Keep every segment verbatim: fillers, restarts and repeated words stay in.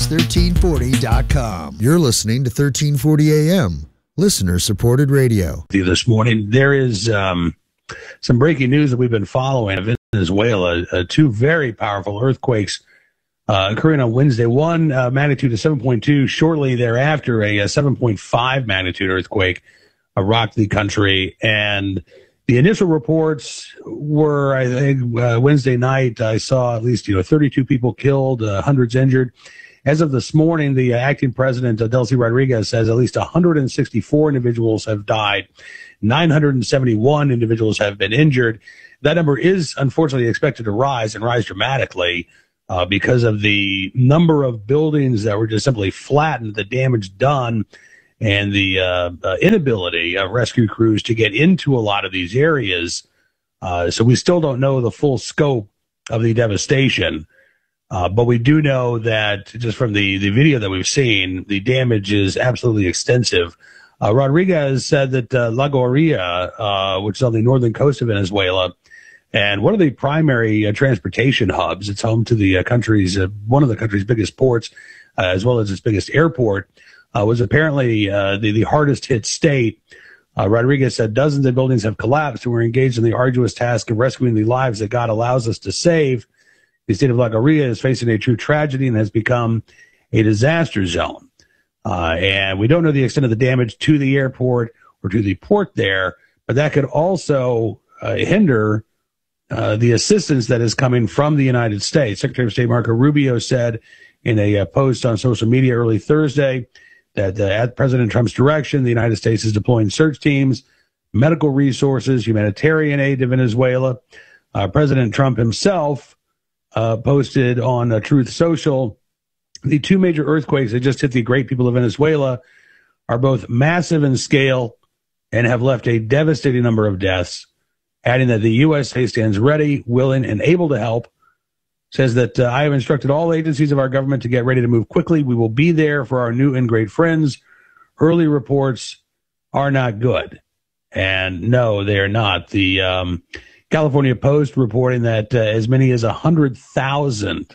thirteen forty dot com. You're listening to thirteen forty A M, listener-supported radio. This morning, there is um, some breaking news that we've been following of Venezuela. Uh, two very powerful earthquakes uh, occurring on Wednesday. One uh, magnitude of seven point two. Shortly thereafter, a, a seven point five magnitude earthquake uh, rocked the country. And the initial reports were, I think, uh, Wednesday night, I saw at least, you know, thirty-two people killed, uh, hundreds injured. As of this morning, the uh, acting president, uh, Delcy Rodriguez, says at least one hundred sixty-four individuals have died. nine hundred seventy-one individuals have been injured. That number is unfortunately expected to rise and rise dramatically uh, because of the number of buildings that were just simply flattened, the damage done, and the uh, uh, inability of rescue crews to get into a lot of these areas. Uh, so we still don't know the full scope of the devastation. Uh, but we do know that just from the, the video that we've seen, the damage is absolutely extensive. Uh, Rodriguez said that uh, La Guaira, uh, which is on the northern coast of Venezuela, and one of the primary uh, transportation hubs, it's home to the uh, country's, uh, one of the country's biggest ports, uh, as well as its biggest airport, uh, was apparently uh, the, the hardest hit state. Uh, Rodriguez said dozens of buildings have collapsed, and we're engaged in the arduous task of rescuing the lives that God allows us to save. The state of La Guaira is facing a true tragedy and has become a disaster zone. Uh, and we don't know the extent of the damage to the airport or to the port there, but that could also uh, hinder uh, the assistance that is coming from the United States. Secretary of State Marco Rubio said in a uh, post on social media early Thursday that uh, at President Trump's direction, the United States is deploying search teams, medical resources, humanitarian aid to Venezuela. Uh, President Trump himself uh, posted on uh, Truth Social, the two major earthquakes that just hit the great people of Venezuela are both massive in scale and have left a devastating number of deaths, adding that the U S A stands ready, willing, and able to help. Says that uh, I have instructed all agencies of our government to get ready to move quickly. We will be there for our new and great friends. Early reports are not good. And no, they are not. The um, California Post reporting that uh, as many as one hundred thousand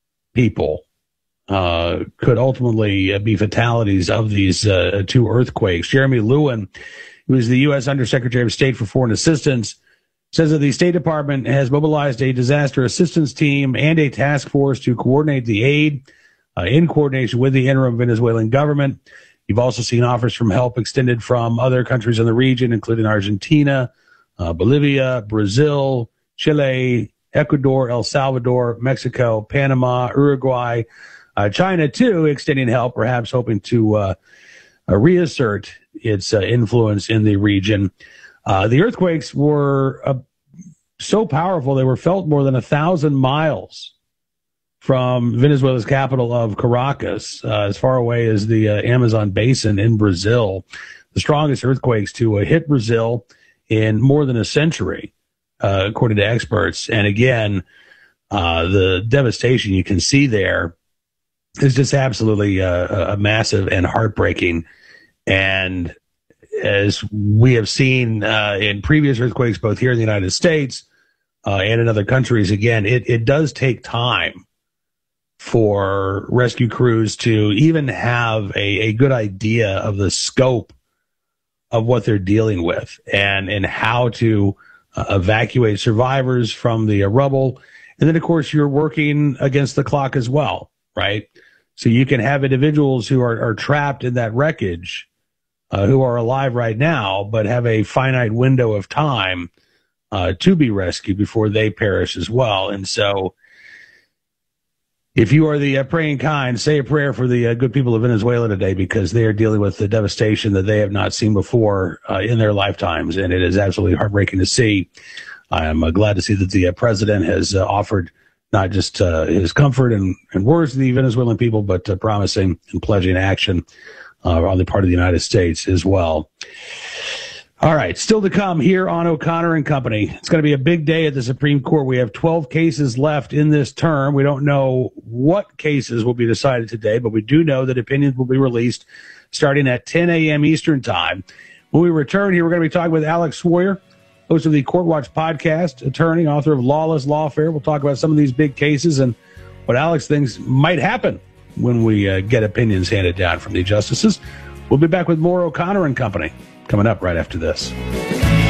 people Uh, could ultimately uh, be fatalities of these uh, two earthquakes. Jeremy Lewin, who is the U S Undersecretary of State for Foreign Assistance, says that the State Department has mobilized a disaster assistance team and a task force to coordinate the aid uh, in coordination with the interim Venezuelan government. You've also seen offers from help extended from other countries in the region, including Argentina, uh, Bolivia, Brazil, Chile, Ecuador, El Salvador, Mexico, Panama, Uruguay, Uh, China, too, extending help, perhaps hoping to uh, uh, reassert its uh, influence in the region. Uh, the earthquakes were uh, so powerful, they were felt more than a thousand miles from Venezuela's capital of Caracas, uh, as far away as the uh, Amazon basin in Brazil. The strongest earthquakes to uh, hit Brazil in more than a century, uh, according to experts. And again, uh, the devastation you can see there is just absolutely uh, a massive and heartbreaking. And as we have seen uh, in previous earthquakes, both here in the United States uh, and in other countries, again, it, it does take time for rescue crews to even have a, a good idea of the scope of what they're dealing with and, and how to uh, evacuate survivors from the uh, rubble. And then, of course, you're working against the clock as well, right? So you can have individuals who are, are trapped in that wreckage, uh, who are alive right now, but have a finite window of time uh, to be rescued before they perish as well. And so if you are the uh, praying kind, say a prayer for the uh, good people of Venezuela today, because they are dealing with the devastation that they have not seen before uh, in their lifetimes. And it is absolutely heartbreaking to see. I am uh, glad to see that the uh, president has uh, offered not just uh, his comfort and, and words to the Venezuelan people, but uh, promising and pledging action uh, on the part of the United States as well. All right, still to come here on O'Connor and Company. It's going to be a big day at the Supreme Court. We have twelve cases left in this term. We don't know what cases will be decided today, but we do know that opinions will be released starting at ten a.m. Eastern Time. When we return here, we're going to be talking with Alex Sawyer, host of the Court Watch podcast, attorney, author of Lawless Lawfare. We'll talk about some of these big cases and what Alex thinks might happen when we uh, get opinions handed down from the justices. We'll be back with more O'Connor and Company coming up right after this.